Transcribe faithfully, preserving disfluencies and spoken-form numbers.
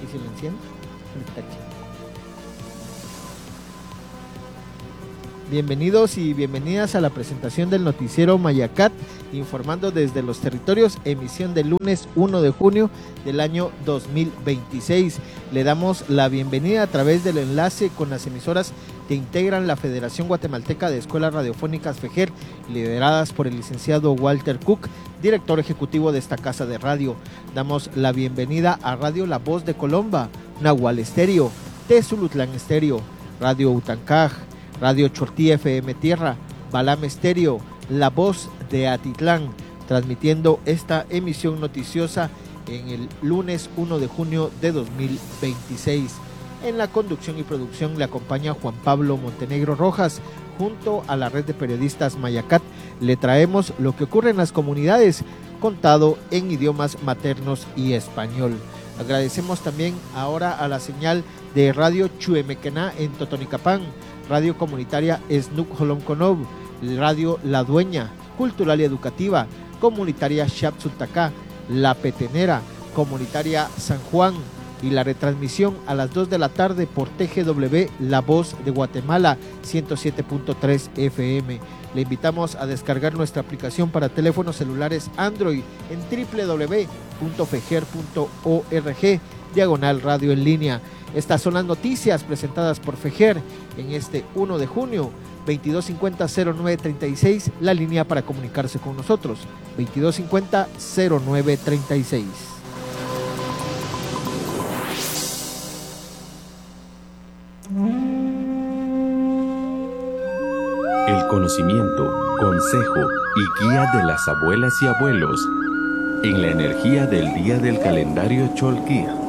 aquí se lo enciende. Bienvenidos y bienvenidas a la presentación del noticiero Mayacat, informando desde los territorios, emisión del lunes uno de junio del año dos mil veintiséis. Le damos la bienvenida a través del enlace con las emisoras que integran la Federación Guatemalteca de Escuelas Radiofónicas FEGER, lideradas por el licenciado Walter Cook, director ejecutivo de esta casa de radio. Damos la bienvenida a Radio La Voz de Colomba, Nahual Estéreo, Tezulutlán Estéreo, Radio Utancaj, Radio Chortí F M Tierra, Balam Estéreo, La Voz de Atitlán, transmitiendo esta emisión noticiosa en el lunes uno de junio de dos mil veintiséis. En la conducción y producción le acompaña Juan Pablo Montenegro Rojas. Junto a la red de periodistas Mayacat le traemos lo que ocurre en las comunidades, contado en idiomas maternos y español. Agradecemos también ahora a la señal de Radio Chuemequená en Totonicapán, Radio Comunitaria Esnuc Holomconov, Radio La Dueña, Cultural y Educativa, Comunitaria Xapsultacá, La Petenera, Comunitaria San Juan, y la retransmisión a las dos de la tarde por T G W La Voz de Guatemala ciento siete punto tres F M. Le invitamos a descargar nuestra aplicación para teléfonos celulares Android en doble u doble u doble u punto feger punto org diagonal radio en línea. Estas son las noticias presentadas por FEGER en este uno de junio. Veintidós cincuenta cero nueve treinta y seis, la línea para comunicarse con nosotros, veintidós cincuenta cero nueve treinta y seis. El conocimiento, consejo y guía de las abuelas y abuelos en la energía del día del calendario Cholquí.